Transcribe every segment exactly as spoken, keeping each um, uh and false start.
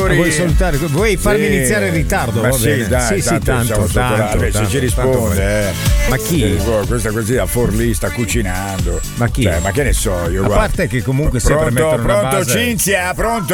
ascoltatori. Vuoi salutare? Vuoi farmi Sì. iniziare in ritardo? Ma Va sì, bene. dai, sì, tanto sì, tanto, siamo sotto la- tanto, beh, tanto, se ci tanto, risponde, eh. Ma chi? Sì, questa così a Forlì sta cucinando. Ma chi? Cioè, ma che ne so io? A guarda. parte che comunque sempre Pronto, mettono una pronto, base. Cinzia, pronto?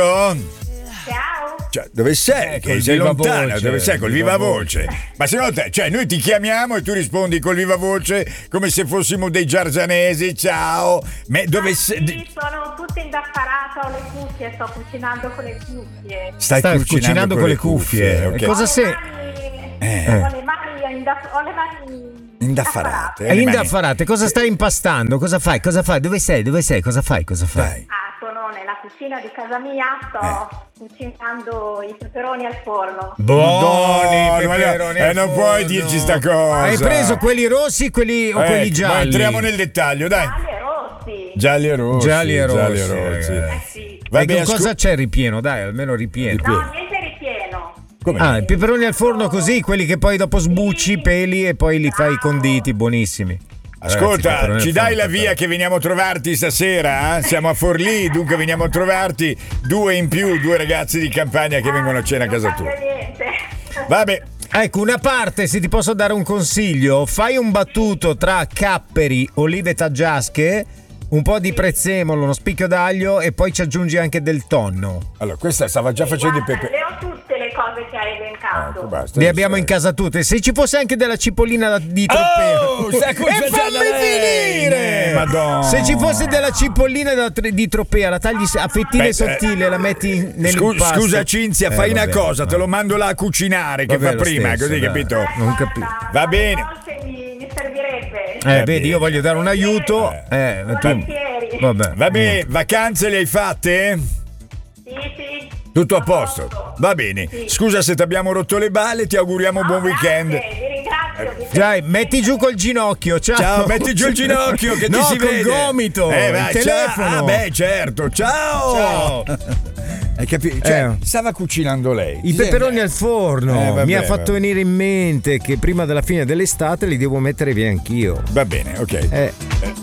Ciao. Cioè, dove sei? Eh, Che col sei viva lontana, voce, dove sei? Col viva viva voce. Ma secondo te, cioè, noi ti chiamiamo e tu rispondi col viva voce come se fossimo dei giargianesi, ciao. Me, dove sei? Sì, sono tutta indaffarata, ho le cuffie, sto cucinando con le cuffie. Stai, Stai cucinando con le cuffie. ok. E cosa Ho se- le mani, Eh. ho le mani, indaff- ho le mani Indaffarate. È indaffarate, cosa stai impastando? Cosa fai? Cosa fai? Dove sei? Dove sei? Cosa fai? Cosa fai? Dai. Ah, sono nella cucina di casa mia, sto cucinando i peperoni al forno. Buoni No, peperoni eh, al non forno. puoi dirci sta cosa. Hai preso quelli rossi quelli, o Eh, quelli gialli? Ma entriamo nel dettaglio, dai. Gialli e rossi. Gialli e rossi. Gialli e rossi, Gialli e rossi. ragazzi. Eh sì. Va E bene, con cosa ascol- c'è ripieno? Dai, almeno ripieno. Ripieno. No, niente ripieno. Come? Ah, i peperoni al forno così, quelli che poi dopo sbucci, peli e poi li fai conditi, buonissimi. Ragazzi, Ascolta, peperoni ci al dai forno, la via peperoni. che veniamo a trovarti stasera? eh? Siamo a Forlì, dunque veniamo a trovarti. Due in più, due ragazzi di campagna che vengono a cena a casa Non tua. cambia niente. Vabbè, Ecco, una parte, se ti posso dare un consiglio, fai un battuto tra capperi, olive taggiasche, un po' di prezzemolo, uno spicchio d'aglio e poi ci aggiungi anche del tonno. allora questa stava già facendo i Guarda, pepe. le ho tutte le cose che hai elencato. Ecco, basta. Le abbiamo in casa tutte. Se ci fosse anche della cipollina da- di tropea. Oh, sta e conciando fammi lei! finire! Madonna. Se ci fosse della cipollina da tre- di tropea, la tagli a fettine Beh, sottili e la metti Scu- nell'impasto. scusa Cinzia, Eh, fai una vabbè, cosa, vabbè. te lo mando là a cucinare che Vabbè, fa lo prima, stesso, così dai. capito? Non capito. Va bene. Mi, mi servirebbe. Eh, Eh, vedi, io voglio dare un aiuto. Eh, tu... Volentieri. Vabbè. Va bene, vacanze le hai fatte? Sì, sì. Tutto a posto? Va bene. Sì. Scusa se ti abbiamo rotto le balle, ti auguriamo un No, buon weekend. grazie, vi ringrazio. vi Dai, metti giù col ginocchio. Ciao. Ciao, metti giù il ginocchio che no, ti si col vede. gomito. Eh, il vai, telefono. Ciao. Ah, beh, certo. Ciao. Ciao. Hai capito? Cioè, Eh. stava cucinando lei. I peperoni al forno. Eh, vabbè, Mi ha fatto vabbè. venire in mente che prima della fine dell'estate li devo mettere via anch'io. Va bene, ok. Eh.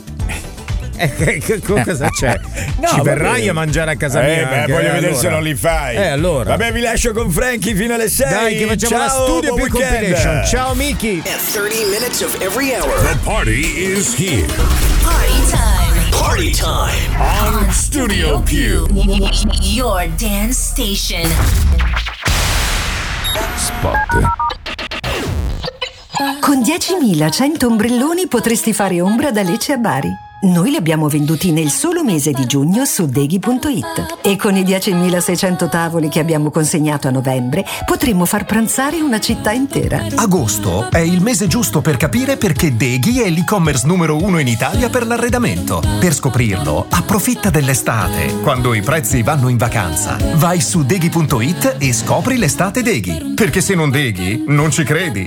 Eh, che- che- cosa c'è? No, Ci va verrai bene. a mangiare a casa Eh, mia? beh, anche, voglio eh, vedere se allora. non li fai. Eh, allora. Vabbè, vi lascio con Frankie fino alle sei. Dai, che facciamo Ciao, la studio buon più weekend. compilation. Ciao, Miki. At thirty minutes of every hour. The party is here. Party time. Party time. On Studio Q. Your dance station. Spot. Con diecimilacento ombrelloni potresti fare ombra da Lecce a Bari. Noi li abbiamo venduti nel solo mese di giugno su deghi punto it e con i diecimilaseicento tavoli che abbiamo consegnato a novembre potremmo far pranzare una città intera. Agosto è il mese giusto per capire perché Deghi è l'e-commerce numero uno in Italia per l'arredamento. Per scoprirlo, approfitta dell'estate, quando i prezzi vanno in vacanza. Vai su deghi punto it e scopri l'estate Deghi. Perché se non Deghi, non ci credi.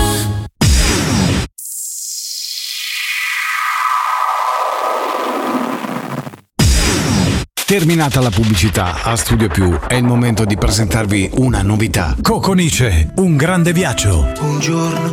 Terminata la pubblicità a Studio Più, è il momento di presentarvi una novità. Coconice, un grande viaggio. Un giorno